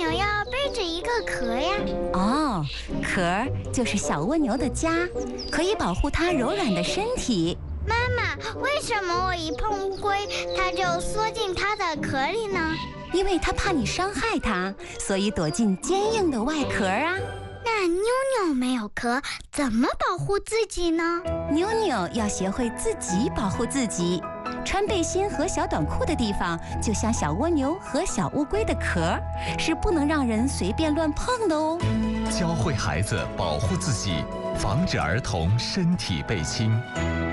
牛要背着一个壳呀？ 哦，壳就是小蜗牛的家，可以保护它柔软的身体。 妈妈，为什么我一碰乌龟，它就缩进它的壳里呢？ 因为它怕你伤害它，所以躲进坚硬的外壳啊。 那妞妞没有壳，怎么保护自己呢？ 妞妞要学会自己保护自己。穿背心和小短裤的地方，就像小蜗牛和小乌龟的壳，是不能让人随便乱碰的哦。 教会孩子保护自己，防止儿童身体被侵。